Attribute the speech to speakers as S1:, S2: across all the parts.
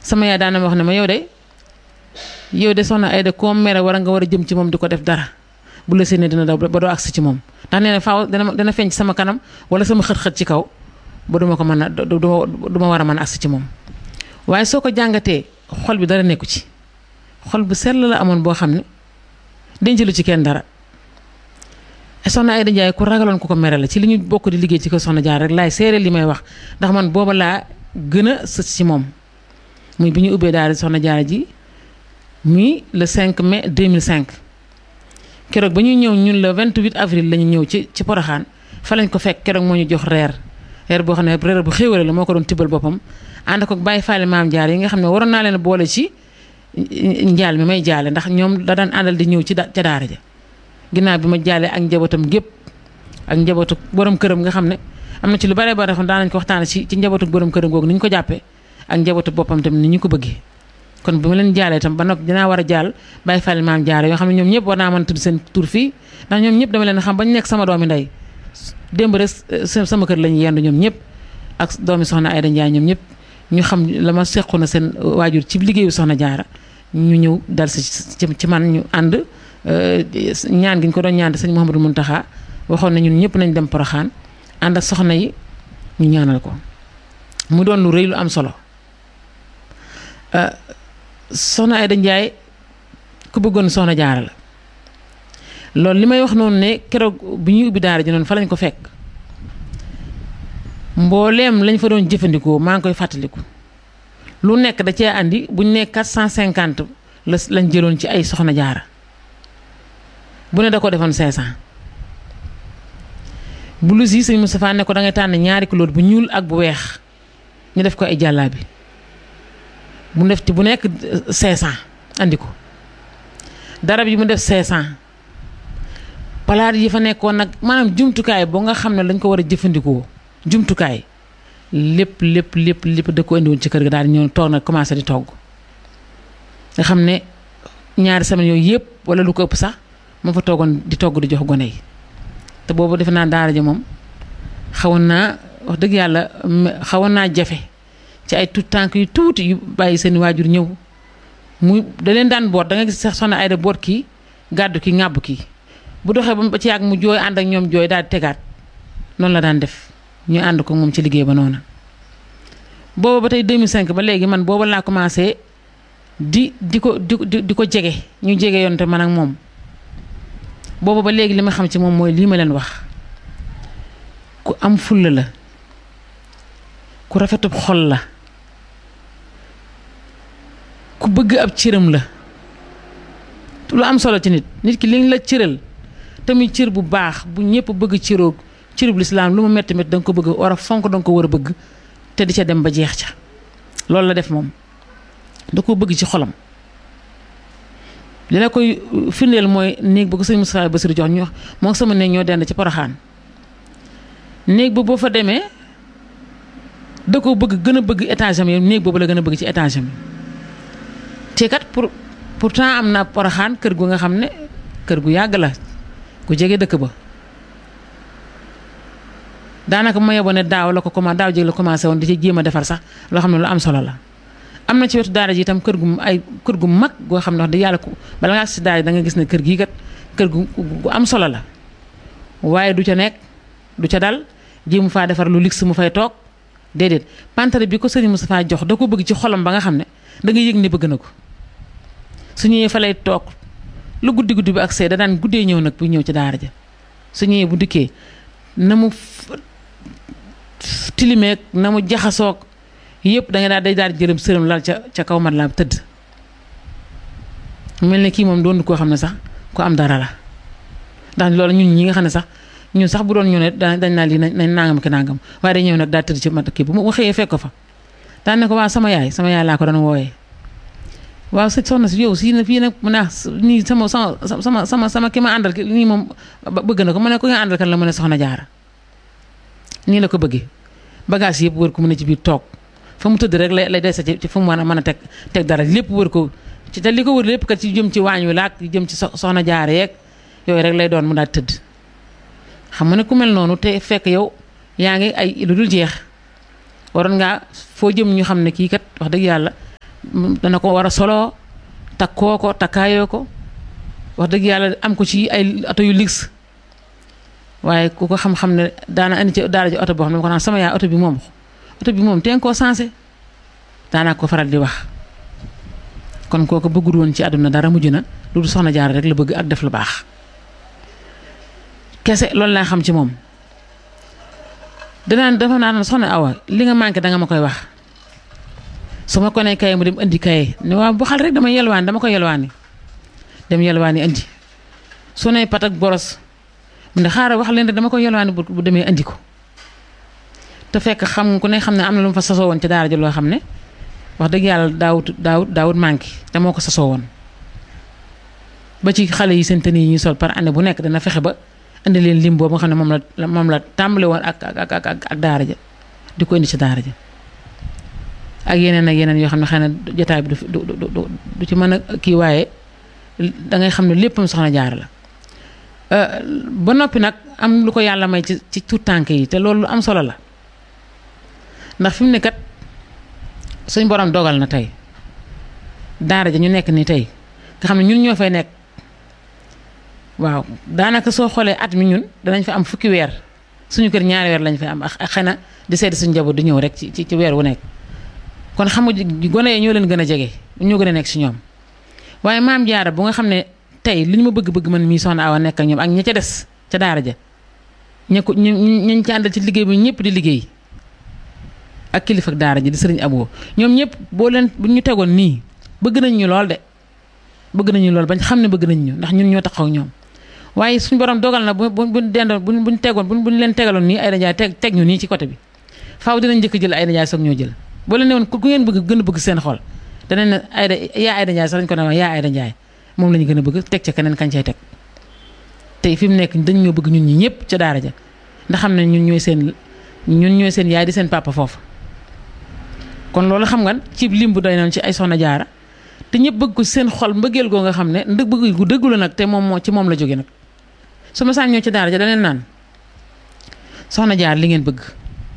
S1: sama yaay daana ma wax ne ma yow de soxna Aida koo mere war nga war a jëm ci moom di ko def dara bu la séenee dina daw ba doo agsi ci moom ndax nee na faaw dana feeñ ci sama kanam wala sama xët-xët ci kaw ba duma ko mën a duma war a mën a agsi ci moom waaye soo ko jàngatee xol bi dara nekku ci xol bu sell la amoon boo xam ne denc lu ci kenn dara soxna Aida Ndiaye ku ragaloon ku ko mere la ci li ñu bokk di liggéey ci ko soxna Jaara rek laay seere li may wax ndax man booba laa gën a sës ci moom muy bi ñu ubbee daal soxna Jaara ji muy le 5 mai 2005 keroog ba ñuy ñëw ñun le 28 avril la ñu ñëw ci Porokhane fa lañ ko fekk keroog moo ñu jox reer boo xam ne reer bu xéwale la moo ko doon tibbal boppam ànd ko bàyyi faale maam Jaara yi nga xam ne waroon naa leen boole ci njaal mi may jaale ndax ñoom da daan àndal di ñëw ca daara ja ginnaaw bi ma jaalee ak njabootam gépp ak njabootu borom këram nga xam ne am na ci lu bare bare xam daan nañ ko waxtaane ci njabootu borom këram googu ni ñu ko jàppee ak njabootu boppam tamit ni ñu ko bëggee kon bu ma leen jaalee tam ba noppi dinaa war a jaal bàyyi fàlle maam Jaara yoo xam ne ñoom ñëpp war naa mën a tudd seen tur fii ndax ñoom ñëpp dama leen xam ba ñu nekk sama doomi ndey démb rek sama kër lañu yendu ñoom ñëpp ak doomi soxna Aida Ndiaye ñoom ñëpp ñu xam la ma sequ na seen waajur ci liggéeyu soxna Jaara ñu ñëw dal si ci man ñu ànd ñaan gi ñu ko doon ñaan sëñ Mouhamadou Mountakha waxoon na ñun ñëpp nañ dem Porokhane ànd ak soxna yi ñu ñaanal ko mu doon lu rëy lu am solo soxna Aida Ndiaye ku bëggoon soxna Jaara la loolu li may wax noonu ne keroog bi ñuy ubbi daara ji noonu fa lañ ko fekk mbooleem lañ fa doon jëfandikoo maa ngi koy fàttaliku lu nekk da cee andi buñ ne 450 lañ jëloon ci ay soxna Jaara bu ne da ko defoon 500 blouse yi sëñ Moustapha ne ko da ngay tànn ñaari couleur bu ñuul ak bu weex ñu def ko ay jàllaabi bu def ci bu nekk 500 andi ko darab yi mu def 500 palaat yi fa nekkoon nag maanaam jumtukaay boo nga xam ne dañ ko war a jëfandikoo jumtukaay lépp da ko indi woon ci kër ga daal di ñëw toog nag commencé di togg nga xam ne ñaari semaine yooyu yëpp wala lu ko ëpp sax moo fa toogoon di togg di jox gone yi te boobu defe naa daara ja moom xawoon naa wax dëgg yàlla xawoon naa jafe ci ay tout tànk yu tuuti yu bàyyi seen waajur ñëw muy da leen daan boot da nga gis sax soxna Aida boot kii gàddu kii ŋàbb kii bu doxee ba ci yàgg mu jooy ànd ak ñoom jooy daal di tegaat noonu la daan def ñu ànd ko moom ci liggéey ba noonu booba ba tey 2005 ba léegi man booba laa commencé di ko jege ñu jege yoon te man ak moom booba ba léegi li ma xam ci moom mooy lii ma leen wax ku am fulla la ku rafetub xol la ku bëgg ab cëram la lu am solo ci nit ki liñ la cëral tamit cër bu baax bu ñëpp bëgg cëroog cërub lislaam lu mu metti da nga ko bëgg war a fonk da nga ko war a bëgg te di ca dem ba jeex ca loolu la def moom da ko bëgg ci xolam li la koy firndeel mooy néeg ba ko sëñ Moustapha Bassirou jox ñu wax moo sama néeg ñoo dend ci Porokhane néeg ba boo fa demee da ko bëgg gën a bëgg étage am yi néeg boobu la gën a bëgg ci étage am te kat pourtant am na Porokhane kër gu nga xam ne kër gu yàgg la ku jege dëkk ba daanaka ma yeboo ne daaw jéeg la commencé woon di ci jéem a defar sax loo xam ne lu am solo la am na ci wetu daara ji itam kër gu mag goo xam ne wax dëgg yàlla bala ngaa si daara ji da nga gis ne kër gii kat kër gu am solo la waaye du ca nekk du ca dal jéemu faa defar lu luxe mu fay toog déedéet pantare bi ko sëriñ Moustapha jox da ko bëgg ci xolam ba nga xam ne da nga yëg ne bëgg na ko su ñëwee fa lay toog lu guddi bi ak see da daan guddee ñëw nag bu ñëw ci daara ja su ñëwee bu dikkee na mu tilimeeg na mu jaxasoog yëpp da nga daal di jërëm sërëm lal ca kaw mat laa tëdd mel ne kii moom doon koo xam ne sax ku am dara la ndax loolu ñun ñi nga xam ne sax ñun sax bu doon ñu ne dañ naa lii nañ nangam ki nangam waaye day ñëw nag daal tëdd ci mat kii bu mu xëyee fekk ko fa daan ne ko waaw sama yaay laa ko doon wooyee waaw soxna si yow si fii nag mu ne nii sama ki ma àndal nii moom bëgg na ko mu ne ko nga àndal kan la mu ne soxna Jaara nii la ko bëggee bagage yëpp wër ko mu ne ci biir toog fa mu tëdd rek lay dese ci fu mu mën a teg dara lépp wër ko ci te li ko wër lépp kat ci jëm ci waañ wi laak jëm ci soxna Jaara yeeg yooyu rek lay doon mu daal tëdd xam nga ne ku mel noonu te fekk yow yaa ngi ay lu dul jeex waroon ngaa foo jëm ñu xam ne kii kat wax dëgg yàlla dana ko war a soloo takkoo ko takkaayoo ko wax dëgg yàlla am ko ci ay oto yu luxe waaye ku ko xam-xam ne daana indi ci daara ji oto boo xam ne ko naan sama yaay oto bi moom teen koo sensé daanaa ko faral di wax kon kooku bëggul woon ci àdduna dara mujj na lu dul soxna Jaara rek la bëgg ak def lu baax kese loolu laa xam ci moom dafa naan soxna Awa li nga manqué danga ma koy wax su ma ko nee kaye mu dem indi kaye ne waaw bu xal rek dama ko yelwaani dem yelwaani indi su ne pat ak boros mu ne xaaral wax leen rek dama ko yelwaani bu demee indi ko te fekk xam ku ne xam ne am na lu mu fa sasoo woon ci daara ji loo xam ne wax dëgg yàlla daawut manqué te moo ko sasoo woon ba ci xale yi seen tenue yi ñuy sol par année bu nekk dana fexe ba indi leen lim boobu nga xam ne moom la tàmbale woon ak daara ja di ko indi ci daara ja ak yeneen yoo xam ne xëy na jotaay bi du ci mën a kii waaye dangay xam ne léppam soxna Jaara la ba noppi nag am lu ko yàlla may ci tuut tànk yi te loolu lu am solo la ndax fi mu ne kat suñ borom dogal na tey daara ja ñu nekk ni tey nga xam ne ñun ñoo fay nekk waaw daanaka soo xoolee at mi ñun danañ fa am fukki weer suñu kër ñaari weer lañ fa am ak xëy na di seeti suñu njaboot di ñëw rek ci weer wu nekk kon xam nga gone yi ñoo leen gën a jege ñoo gën a nekk ci ñoom waaye maam Jaara bu nga xam ne tey li ñu ma bëgg man mii soxna Awa nekk ak ñoom ak ña ca des ca daara ja ñañ ci àndal ci liggéey bi ñëpp di liggéey ak kilifa ak daara ji di sëriñ Abo ñoom ñëpp bu ñu tegoon nii bëgg nañ ñu lool de bëgg nañu lool bañ xam ne bëgg nañ ñu ndax ñun ñoo taxaw ak ñoom waaye suñu borom dogal na buñ leen tegaloon nii Aïda Ndiaye teg ñu nii ci côté bi faaw dinañ njëkk jël Aïda Ndiaye soog ñoo jël boo leen ne woon ku ngeen gën a bëgg seen xol danañ ne Aïda Ndiaye sax dañ ko ne wax yaa Aïda Ndiaye moom la ñu gën a bëgg teg ca keneen kañ cay teg tey fi mu nekk dañ ñoo bëgg ñun ñi ñëpp ca daara ja ndax xam ne ñun ñooy seen yaay di seen papa foofu kon loolu xam nga ci lim bu doy noonu ci ay soxna Jaara te ñëpp bëgg ko seen xol mbëggeel goo nga xam ne bëgg gu dëggu la nag te moom ci moom la jóge nag su ma saan ñëw ci daara ja daneen naan soxna Jaara li ngeen bëgg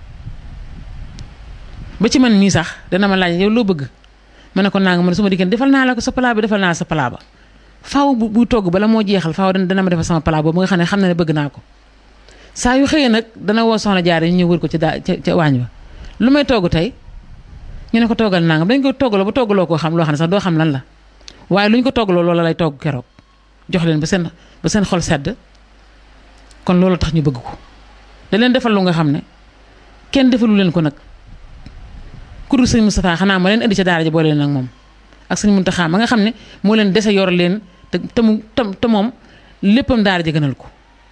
S1: ba ci man mii sax dana ma laaj yow loo bëgg ma ne ko naa nga man su ma dikkee defal naa la ko sa plat bi defal naa sa plat ba faaw bu togg bala moo jeexal faaw dana ma defal sama plat boobu nga xam ne bëgg naa ko saa yu xëyee nag dana woo soxna Jaara ñu ñëw wër ko ca waañ wa lu may togg tey ñu ne ko toggal nangam dañ ko toggaloo ba toggaloo koo xam loo xam ne sax doo xam lan la waaye lu ñu ko toggaloo loola lay togg keroog jox leen ba seen xol sedd kon loolu tax ñu bëgg ko da leen defal lu nga xam ne kenn defalu leen ko nag ku dul sëñ Moustapha xanaa ma leen indi ca daara ja boole leen ak moom ak sëñ Muntaxa ma nga xam ne moo leen dese yor leen te moom léppam daara ja gënal ko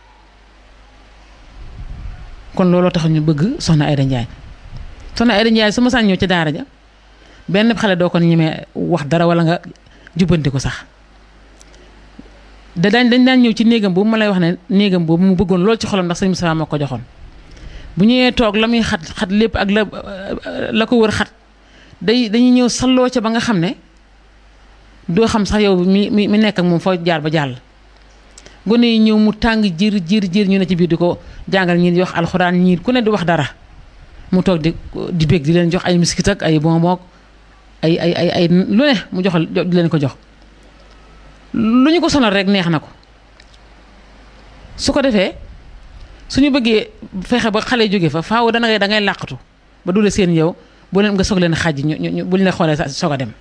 S1: kon looloo tax ñu bëgg soxna Aïda Ndiaye soxna Aïda Ndiaye su ma saan ñëw ci daara ja benn xale doo ko ñemee wax dara wala nga jubbanti ko sax dañ daan ñëw ci néegam boobu ma lay wax ne néegam boobu mu bëggoon loolu ci xolam ndax sëñ Moustapha moo ko joxoon bu ñëwee toog la muy xat lépp ak la ko wër xat dañuy ñëw salloo ca ba nga xam ne doo xam sax yow mi nekk ak moom foo jaar ba jàll gone yi ñëw mu tàng jir ñu ne ci biir di ko jàngal ñii di wax alxuraan ñii ku ne di wax dara mu toog di bég di leen jox ay miskit ak ay bonbon ay lu ne mu jox di leen ko jox lu ñu ko sonal rek neex na ko su ko defee suñu bëggee fexe ba xale jóge fa faaw da ngay làqatu ba dule seen yow boo leen nga soog leen xàjj ñu buñ la xoolee soog a dem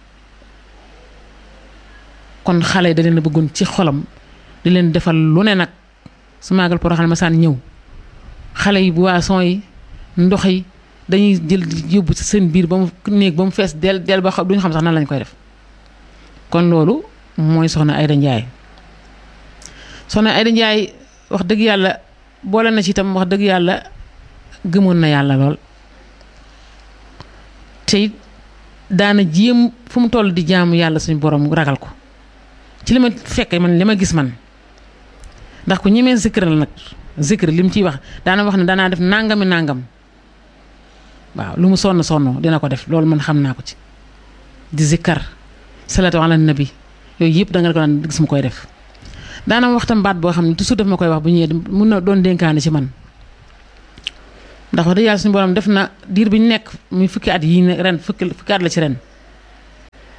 S1: kon xale yi da leen a bëggoon ci xolam di leen defal lu ne nag su maagal Porokhane ma saan ñëw xale yi boisson yi ndox yi dañuy jël yóbbu ci seen biir ba mu néeg ba mu fees del ba xam duñu xam sax nan lañ koy def kon loolu mooy soxna Aïda Ndiaye soxna Aïda Ndiaye wax dëgg yàlla boole na ci itam wax dëgg yàlla gëmoon na yàlla lool te daana jéem fu mu toll di jaamu yàlla suñu borom ragal ko ci li ma fekkee man li ma gis man ndax ku ñemee zikr la nag zikr li mu ciy wax daana wax ne daanaa def nangam waaw lu mu sonn dina ko def loolu man xam naa ko ci di zikkar salatu ala nabi yooyu yëpp da nga ko daan gis mu koy def daana wax tam baat boo xam ne toujours daf ma koy wax bu ñëwee mun na doon dénkaane ci man ndax wax dëgg yàlla suñu borom def na diir bi ñu nekk muy fukki at yii ren fukki at la ci ren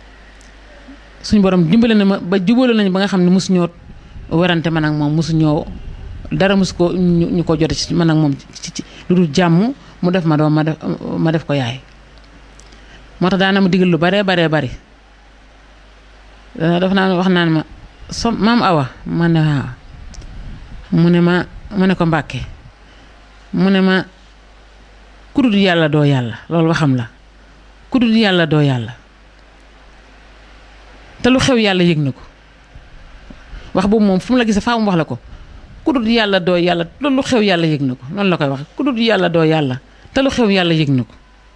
S1: suñu borom dimbale na ma ba jubale nañ ba nga xam ne mosu ñoo werante man ak moom mosu ñoo dara mosu ko ñu ko jote ci man ak moom ci lu dul jàmm mu def ma doom ma def ko yaay. moo tax daana ma digal lu baree bari dafa naan wax naan ma maam Awa ma ne waaw mu ne ko Mbàkke mu ne ma ku dul yàlla doo yàlla loolu waxam la ku dul yàlla doo yàlla te lu xew yàlla yëg na ko wax boobu moom fu mu la gisee faa mu wax la ko ku dul yàlla doo yàlla te lu xew yàlla yëg na ko noonu la koy wax ku dul yàlla doo yàlla te lu xew yàlla yëg na ko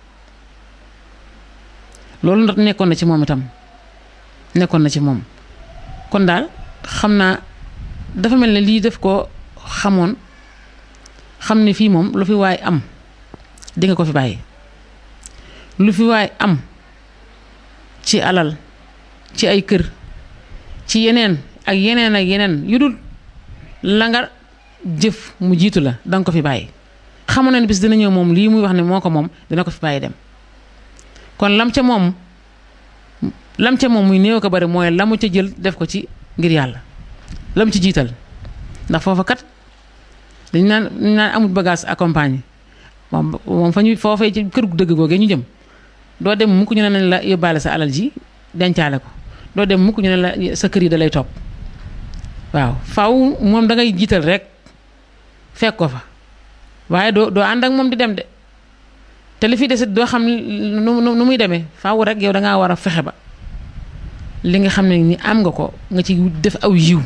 S1: loolu ndax nekkoon na ci moom itam nekkoon na ci moom kon daal xam naa dafa mel ne lii def ko xamoon xam ne fii moom lu fi waay am di nga ko fi bàyyi lu fi waay am ci alal ci ay kër ci yeneen ak yeneen yu dul la nga jëf mu jiitu la danga ko fi bàyyi xamoon na ne bis dina ñëw moom lii muy wax ne moo ko moom dina ko fi bàyyi dem kon lam ca moom muy néew ko bari mooy la mu ca jël def ko ci ngir yàlla lam ci jiital ndax foofa kat dañ naan amul bagage accompagné moom fa ñu foofee ci kër gu dëgg googee ñu jëm doo dem mukk ñu ne nañ la yóbbaale sa alal ji dencaale ko doo dem mukk ñu ne la sa kër yi da lay topp waaw faaw moom da ngay jiital rek fekk ko fa waaye doo ànd ak moom di dem de te li fi desit doo xam nu muy demee faaw rek yow dangaa war a fexe ba li nga xam ne ni am nga ko nga ci def aw yiw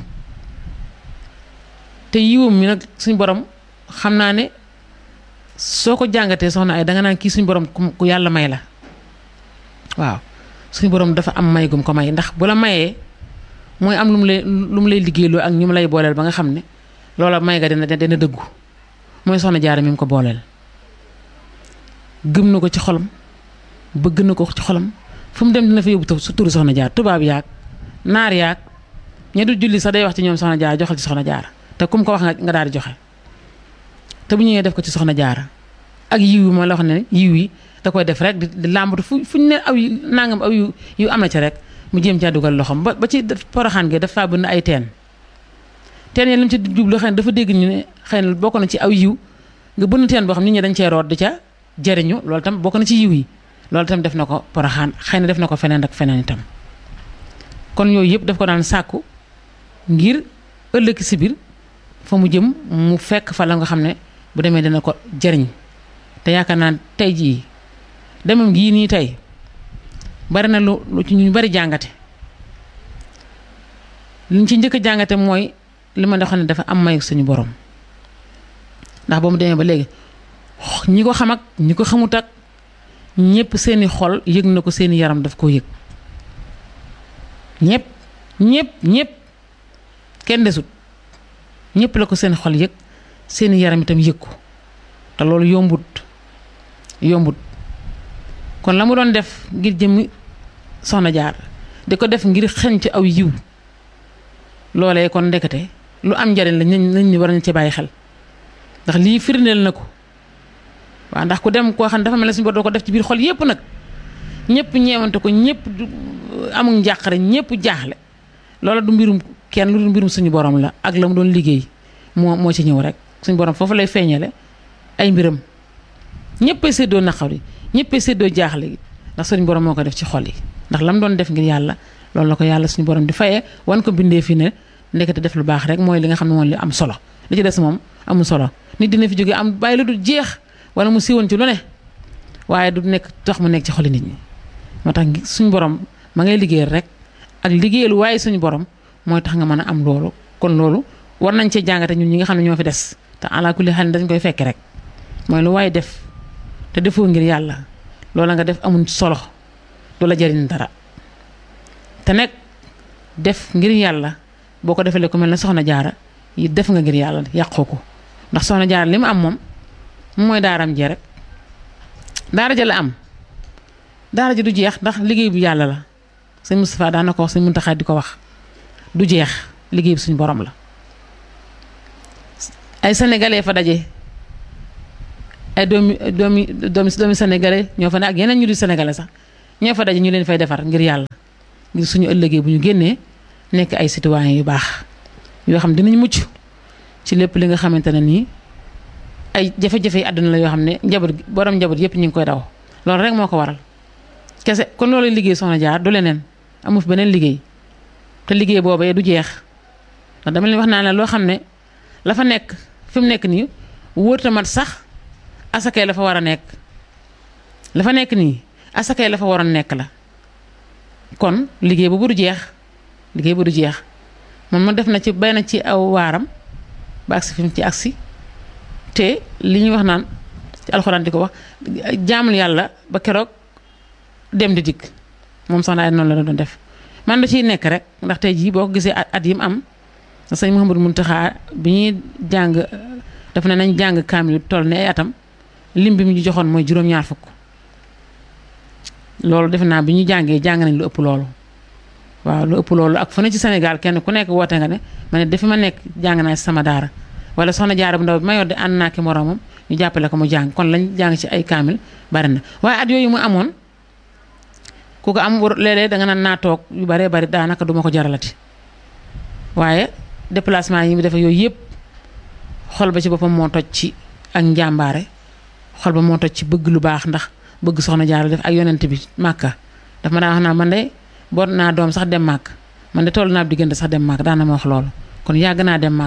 S1: te yiwam mi nag suñ borom xam naa ne soo ko jàngatee soxna ay danga naan kii suñ borom ku yàlla may la waaw suñ borom dafa am may gum ko may ndax bu la mayee mooy am lu mu lay liggéeyloo ak ñu mu lay booleel ba nga xam ne loola may nga dina dëggu mooy soxna Jaara mi mu ko booleel gëm na ko ci xolam bëgg na ko ci xolam fu mu dem dina fa yóbbu su turu soxna Jaara tubaab yaag naar yaag ña du julli sax day wax ci ñoom soxna Jaara joxal ci soxna Jaara te kum ko wax nga daal di joxe te bu ñëwee def ko ci soxna Jaara ak yiw yi ma la wax ne yiw yi da koy def rek di làmbatu fu ñu ne aw nangam aw yu am na ci rek mu jéem caa dugal loxoom ba ci Poroxaan gi dafa bënn ay teen yi li mu ci jublu xëy na dafa dégg ñu ne xëy na bokk na ci aw yiw nga bënn teen boo xam nit ñi dañ cee root di ca jëriñu loolu tam bokk na ci yiw yi loolu tam def na ko Poroxaan xëy na def na ko feneen ak feneen itam kon yooyu yëpp daf ko daan sàkku ngir ëllëg si biir fa mu jëm mu fekk fa la nga xam ne bu demee dina ko jëriñ te yaakaar naa tey jii demam gii nii tey bari na lu ci ñu bari jàngate liñ ci njëkk a jàngate mooy li ma xam ne dafa am mayu suñu borom ndax ba mu demee ba léegi ñi ko xam ak ñi ko xamut ak ñëpp seeni xol yëg na ko seeni yaram daf koo yëg ñëpp kenn desut ñëpp la ko seen xol yëg seeni yaram itam yëg ko te loolu yombut kon la mu doon def ngir jëmmi soxna Jaar di ko def ngir xeñ ci aw yiw loolee kon ndekete lu am njariñ la nañ ni war nañ ci bàyyi xel ndax lii firndeel na ko waaw ndax ku dem koo xam ne dafa mel ne suñu bor doo ko def ci biir xol yépp nag ñëpp ñeewante ko ñëpp amul njàqare ñëpp jaaxle loola du mbirum kenn lu du mbirum suñu borom la ak la mu doon liggéey moo ci ñëw rek suñu borom foofu lay feeñale ay mbiram ñëppay séddoo naqar yi ñëppay séddoo jaaxle gi ndax suñu borom moo ko def ci xol yi ndax la mu doon def ngir yàlla loolu la ko yàlla suñu borom di fayee wan ko bindee fi ne ndekete def lu baax rek mooy li nga xam ne mooy li am solo li ci des moom amul solo nit dina fi jógee am bàyyi lu du jeex wala mu siiwoon ci lu ne waaye du nekk tax mu nekk ci xoli nit ñi moo tax suñu borom ma ngay liggéeyal rek ak liggéeyal waaye suñu borom mooy tax nga mën a am loolu kon loolu war nañ cee jàngate ñun ñi nga xam ne ñoo fi des te ala kulli xel dañ koy fekk rek mooy lu waaye def te defoo ngir yàlla loola nga def amul solo du la jariñ dara te nekk def ngir yàlla boo ko defalee ku mel ne soxna Jaara yi def nga ngir yàlla yàqoo ko ndax soxna Jaara li mu am moom mooy daaram jee rek daara ja la am daara ji du jeex ndax liggéey bu yàlla la sëñ Moustapha daan na ko wax sëñ Muntaxa di ko wax du jeex liggéey bi suñu borom la ay sénégalais fa daje ay doomi sénégalais ñoo fa ne ak yeneen ñu di sénégalais sax ñoo fa daje ñu leen fay defar ngir yàlla ngir suñu ëllëgee bu ñu génnee nekk ay citoyens yu baax yoo xam dinañ mucc ci lépp li nga xamante ne nii ay jafe-jafe yi àdduna la yoo xam ne borom njaboot yëpp ñu ngi koy daw loolu rek moo ko waral kese kon loolu liggéey Soxna Jaara du leneen amu fi beneen liggéey te liggéey boobee du jeex ndax dama leen wax naa ne loo xam ne la fa nekk fi mu nekk nii wóor ta mat sax asakay la fa war a nekk la fa nekk nii asakay la fa waroon nekk la kon liggéey bu du jeex moom ma def na ci bay na ci aw waaram ba agsi fi mu ci agsi te li ñuy wax naan ci alxuraan di ko wax jaamul yàlla ba keroog dem di dikk moom Soxna Aida noonu la doon def man da ciy nekk rek ndax tey jii boo ko gisee at yi mu am sëñ Mouhamadou Mountakha bi ñuy jàng daf ne nañ jàng kaamil toll ne ay atam lim bi mu ñu joxoon mooy juróom-ñaar fukk loolu defe naa bi ñu jàng nañ lu ëpp loolu waaw lu ëpp loolu ak fu ne ci Sénégal kenn ku nekk woote nga ne ma ne dafi ma nekk jàng naa ci sama daara wala Soxna Jaara bu ndaw bi ma yor de ànd naa ki moroomam ñu jàppale ko mu jàng kon lañ jàng ci ay kaamil bari na waaye at yooyu mu amoon ku ko am léeg-léeg danga naan naa toog yu baree bari daanaka duma ko jaralati waaye déplacement yi mu def yooyu yëpp xol ba ci boppam moo toj ci ak njàmbaare xol ba moo toj ci bëgg lu baax ndax bëgg Soxna Jaara def ak yonent bi Màkka daf ma daan wax naa man de boot naa doom sax dem Màkk man de toll naa diggante sax dem Màkk daana ma wax loolu kon yàgg naa dem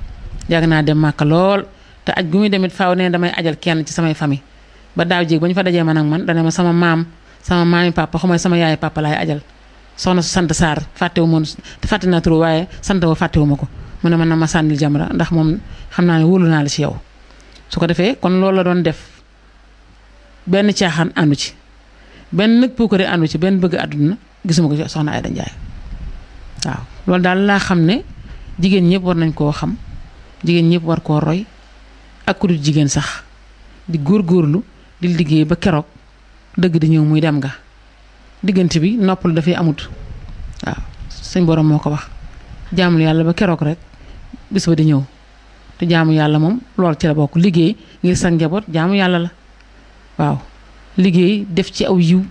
S1: Màkk lool te aj gu muy demit faaw ne damay ajal kenn ci samay famille ba daaw jéeg ba ñu fa dajee man ak man dana ma sama maami papa xamay sama yaay papa laay ajal soxna su sant Sarr fàtte naa turu waaye sant wa fàttewu ma ko mu ne man na ma sànnil Jamra ndax moom xam naa ne wóolu naa la ci yow su ko defee kon loolu la doon def benn caaxaan àndu ci benn nag puukare àndu ci benn bëgg àdduna gisuma ko ci Soxna Aida Ndiaye waaw loolu daal laa xam ne jigéen ñëpp war nañ koo xam jigéen ñëpp war koo roy ak ku dul jigéen sax di góorgóorlu di liggéey ba keroog dëgg di ñëw muy dem nga diggante bi noppalu dafay amut waaw suñ borom moo ko wax jaamul yàlla ba keroog rek bis ba di ñëw te jaamu yàlla moom lool ci la bokk liggéey ngir sa njaboot jaamu yàlla la waaw liggéey def ci aw yiw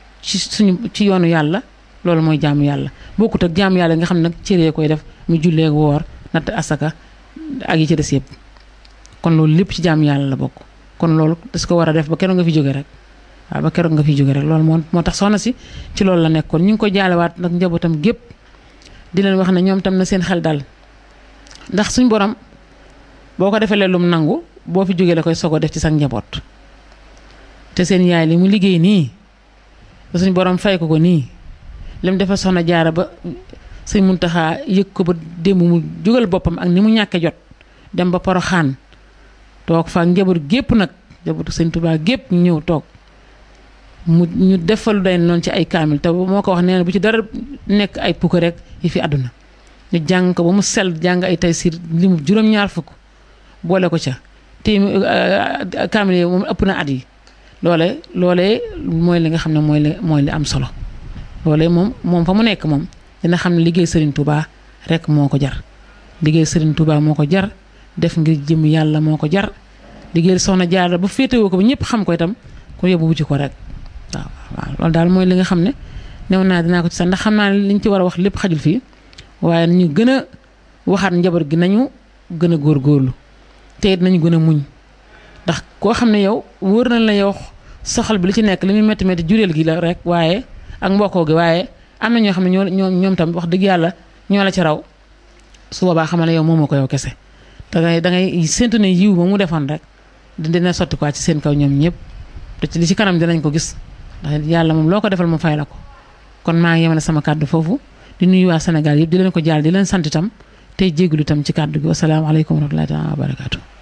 S1: ci yoonu yàlla loolu mooy jaamu yàlla bokkut ak jaamu yàlla nga xam ne nag cëree koy def mu jullee woor natt asaka ak yi ci des yëpp kon loolu lépp ci jaamu yàlla la bokk kon loolu das ko war a def ba keroog nga fi jóge rek waaw ba keroog nga fi jóge rek loolu moo tax soxna si ci loolu la nekkoon ñu ngi ko jaalewaat nag njabootam gépp di leen wax ne ñoom tam na seen xel dal ndax suñ borom boo ko defee lum nangu boo fi jógee la koy sogo def ci sa njaboot te seen yaay li mu liggéey nii ba suñ borom fay ko nii lim defal Soxna Jaara ba sëñ Muntaxa yëg ko ba démb mu jógal boppam ak ni mu ñàkke jot dem ba Poroxaan toog fa njaboot gépp nag njabootu sëñ Tuubaa gépp ñu ñëw toog ñu defalu day noonu ci ay kaamil te moo ko wax nee na bu ci dara nekk ay pukk rek yi fi àdduna ñu jàng ko ba mu sell jàng ay Taysiir li mu juróom-ñaar fukk boole ko ca te kaamil yi moom ëpp na at yi loolee mooy li nga xam ne mooy li am solo loolee moom fa mu nekk moom dina xam ne liggéey Serigne Touba rek moo ko jar liggéey Serigne Touba moo ko jar def ngir jëm yàlla moo ko jar liggéey Soxna Jaara ba féetewoo ko ba ñëpp xam ko itam ko yóbbu wuti ko rek waaw loolu daal mooy li nga xam ne new naa dinaa ko ci sax ndax xam naa ne liñ ci war a wax lépp xajul fii waaye nañu gën a waxaat njaboot gi nañu gën a góorgóorlu te it nañu gën a muñ ndax koo xam ne yow wóor na la yow soxal bi li ci nekk li muy métti métti jureel gi la rek waaye ak mbokkoo gi waaye am na ñoo xam ne ñoom tam wax dëgg yàlla ñoo la ci raw su boobaa xamal ne yow moomoo ko yow kese dangay séntu ne yiw ba mu defoon rek dina sotti quoi ci seen kaw ñoom ñëpp te ci li ci kanam dinañ ko gis ndax yàlla moom loo ko defal mu fay la ko kon maa ngi yemale sama kàddu foofu di nuyu waa Sénégal yëpp di leen ko jaal di leen sant itam tey jégalu itam ci kàddu gi wasalaamaaleykum wa rahmatullahi taala wa barakaatu